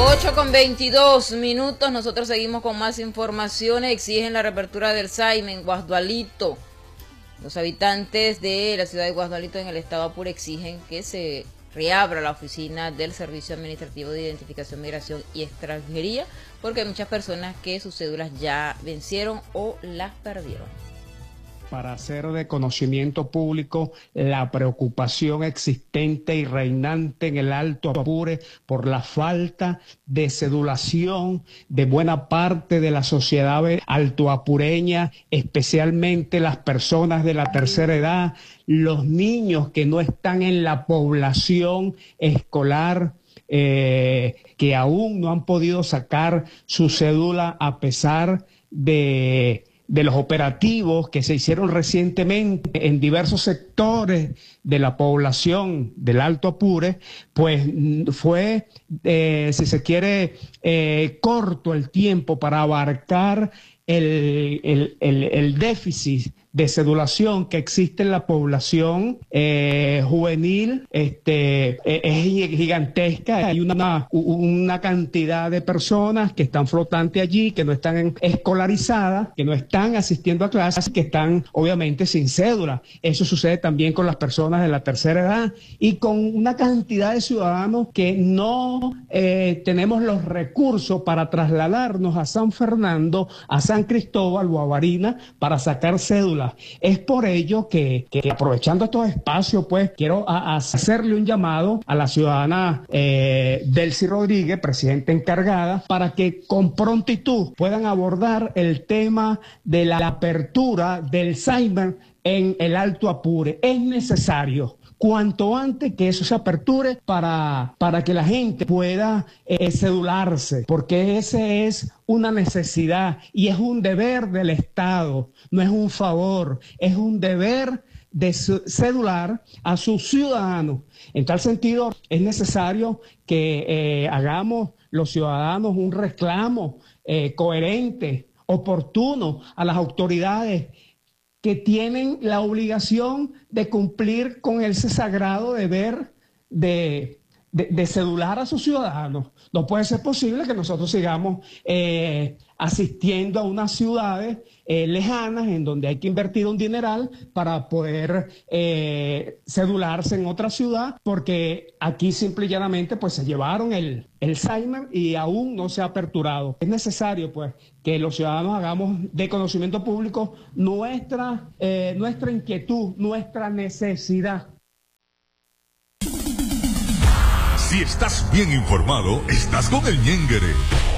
8:22. Nosotros seguimos con más informaciones. Exigen la reapertura del SAIME en Guasdualito. Los habitantes de la ciudad de Guasdualito en el estado Apure exigen que se reabra la oficina del Servicio Administrativo de Identificación, Migración y Extranjería, porque hay muchas personas que sus cédulas ya vencieron o las perdieron. Para hacer de conocimiento público la preocupación existente y reinante en el Alto Apure por la falta de cedulación de buena parte de la sociedad altoapureña, especialmente las personas de la tercera edad, los niños que no están en la población escolar, que aún no han podido sacar su cédula a pesar de los operativos que se hicieron recientemente en diversos sectores de la población del Alto Apure, pues fue, si se quiere, corto el tiempo para abarcar el déficit de cedulación que existe en la población juvenil. Es gigantesca. Hay una cantidad de personas que están flotantes allí, que no están escolarizadas, que no están asistiendo a clases, que están obviamente sin cédula. Eso sucede también con las personas de la tercera edad y con una cantidad de ciudadanos que no tenemos los recursos para trasladarnos a San Fernando, a San Cristóbal o a Barinas para sacar cédula. Es por ello que aprovechando estos espacios, pues quiero hacerle un llamado a la ciudadana Delcy Rodríguez, presidenta encargada, para que con prontitud puedan abordar el tema de la apertura del SAIME en el Alto Apure. Es necesario cuanto antes que eso se aperture para que la gente pueda cedularse, porque ese es una necesidad y es un deber del Estado, no es un favor, es un deber de cedular a sus ciudadanos. En tal sentido, es necesario que hagamos los ciudadanos un reclamo coherente, oportuno a las autoridades que tienen la obligación de cumplir con ese sagrado deber de cedular a sus ciudadanos. No puede ser posible que nosotros sigamos asistiendo a unas ciudades lejanas en donde hay que invertir un dineral para poder cedularse en otra ciudad, porque aquí simple y llanamente pues se llevaron el SAIME y aún no se ha aperturado. Es necesario pues que los ciudadanos hagamos de conocimiento público nuestra inquietud, nuestra necesidad. Si estás bien informado, estás con el Ñenguere.